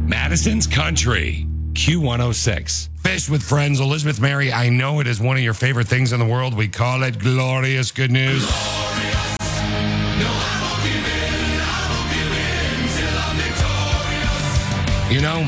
Madison's Country, Q106. Fish with friends, Elizabeth Mary. I know it is one of your favorite things in the world. We call it glorious good news. You know,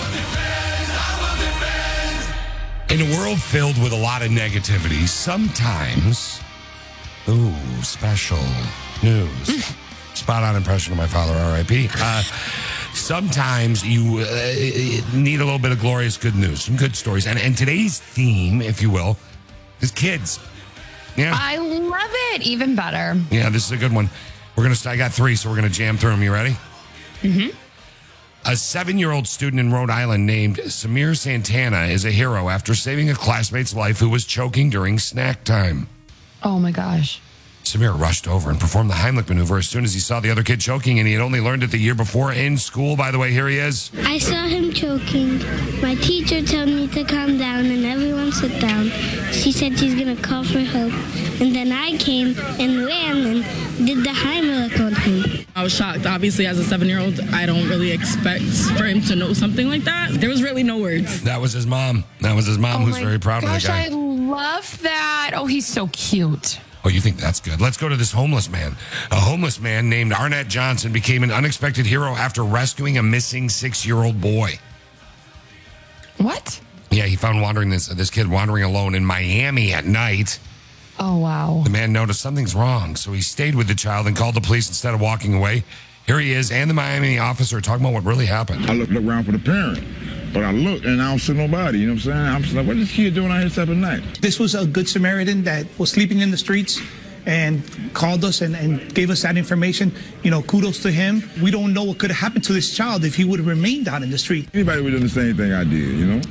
in a world filled with a lot of negativity, sometimes, special news. Spot on impression of my father, R.I.P. Sometimes you need a little bit of glorious good news, some good stories. And today's theme, if you will, is kids. Yeah. I love it. Even better. Yeah, this is a good one. I got 3, so we're going to jam through them. You ready? Mm-hmm. A 7-year-old student in Rhode Island named Samir Santana is a hero after saving a classmate's life who was choking during snack time. Oh, my gosh. Samir rushed over and performed the Heimlich maneuver as soon as he saw the other kid choking, and he had only learned it the year before in school. By the way, here he is. I saw him choking. My teacher told me to calm down and everyone sit down. She said she's going to call for help. And then I came and ran and did the Heimlich on him. I was shocked. Obviously, as a 7-year-old, I don't really expect for him to know something like that. There was really no words. That was his mom. Who's very proud of that guy. I love that. Oh, he's so cute. Oh, you think that's good? Let's go to this homeless man. A homeless man named Arnett Johnson became an unexpected hero after rescuing a missing 6-year-old boy. What? Yeah, he found this kid wandering alone in Miami at night. Oh, wow. The man noticed something's wrong, so he stayed with the child and called the police instead of walking away. Here he is and the Miami officer talking about what really happened. I looked around for the parent, but I looked and I don't see nobody. You know what I'm saying? I'm just like, what is this kid doing out here 7 at night? This was a good Samaritan that was sleeping in the streets and called us and gave us that information. You know, kudos to him. We don't know what could have happened to this child if he would have remained out in the street. Anybody would have done the same thing I did, you know?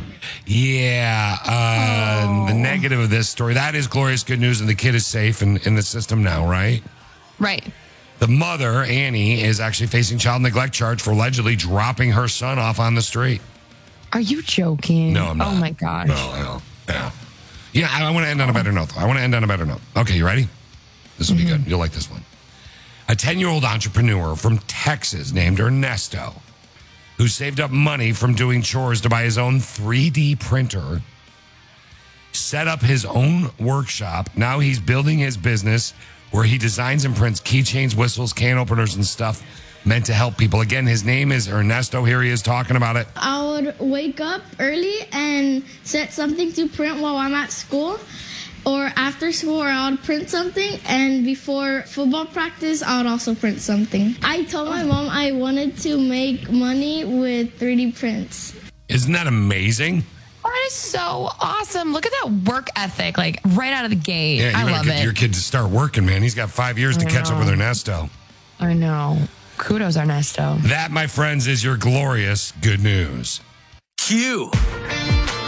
Yeah, the negative of this story, that is glorious good news, and the kid is safe in the system now, right? Right. The mother, Annie, is actually facing child neglect charge for allegedly dropping her son off on the street. Are you joking? No, I'm not. Oh, my gosh. No. Yeah, I want to end on a better note, though. Okay, you ready? This will be good. You'll like this one. A 10-year-old entrepreneur from Texas named Ernesto, who saved up money from doing chores to buy his own 3D printer, set up his own workshop. Now he's building his business where he designs and prints keychains, whistles, can openers, and stuff meant to help people. Again, his name is Ernesto. Here he is talking about it. I would wake up early and set something to print while I'm at school. Or after school, I would print something, and before football practice, I would also print something. I told my mom I wanted to make money with 3D prints. Isn't that amazing? That is so awesome. Look at that work ethic, like right out of the gate. Yeah, I you love get it. your kid to start working, man. He's got 5 years to catch up with Ernesto. I know. Kudos, Ernesto. That, my friends, is your glorious good news. Q.